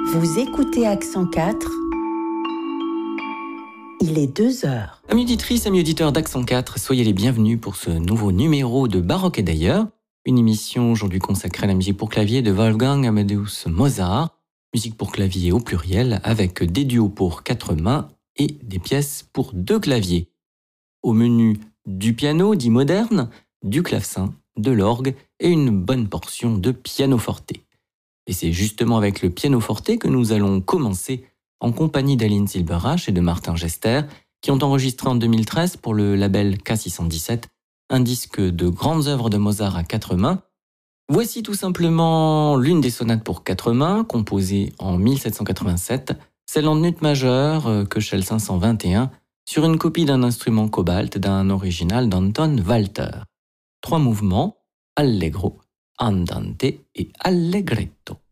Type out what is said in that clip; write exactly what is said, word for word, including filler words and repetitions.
Vous écoutez Accent quatre. Il est deux heures. Amis auditrices, amis auditeurs d'Accent quatre, soyez les bienvenus pour ce nouveau numéro de Baroque et d'ailleurs. Une émission aujourd'hui consacrée à la musique pour clavier de Wolfgang Amadeus Mozart. Musique pour clavier au pluriel avec des duos pour quatre mains et des pièces pour deux claviers. Au menu du piano dit moderne, du clavecin, de l'orgue et une bonne portion de pianoforte. Et c'est justement avec le pianoforte que nous allons commencer en compagnie d'Aline Silberach et de Martin Gester, qui ont enregistré en deux mille treize pour le label K six cent dix-sept un disque de grandes œuvres de Mozart à quatre mains. Voici tout simplement l'une des sonates pour quatre mains, composée en mille sept cent quatre-vingt-sept, celle en ut majeur, Köchel cinq cent vingt et un, sur une copie d'un instrument cobalt d'un original d'Anton Walter. Trois mouvements, allegro, andante et allegretto.